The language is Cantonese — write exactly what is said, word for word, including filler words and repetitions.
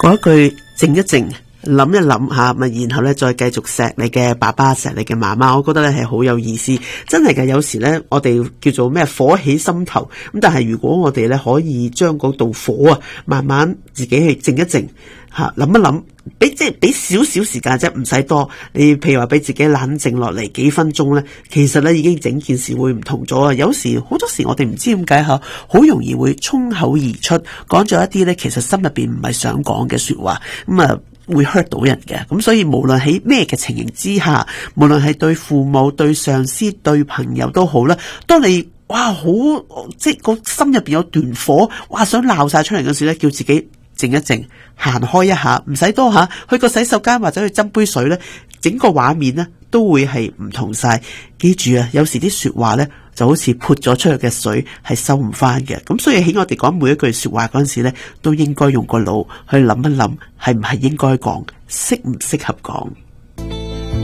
嗰一句靜一靜，諗一諗下，咪然後咧再繼續錫你嘅爸爸，錫你嘅媽媽，我覺得咧係好有意思，真係㗎。有時咧我哋叫做咩火起心頭，咁但係如果我哋咧可以將嗰道火啊，慢慢自己去靜一靜吓，諗一諗，俾即係俾少少時間啫，唔使多。你譬如話俾自己冷靜落嚟幾分鐘咧，其實咧已經整件事會唔同咗啊！有時好多時我哋唔知點解吓，好容易會衝口而出，講咗一啲咧其實心入邊唔係想講嘅說話，咁啊會 hurt 到人嘅。咁所以無論喺咩嘅情形之下，無論係對父母、對上司、對朋友都好啦，當你哇好即係個心入邊有段火，哇想鬧晒出嚟嗰時咧，叫自己靜一靜，行開一下，唔使多下，去個洗手間或者去斟杯水咧，整個畫面咧都會係唔同晒。記住啊，有時啲說話咧就好似潑咗出去嘅水，係收唔翻嘅。咁所以喺我哋講每一句說話嗰陣時咧，都應該用個腦去諗一諗，係唔係應該講，適唔適合講。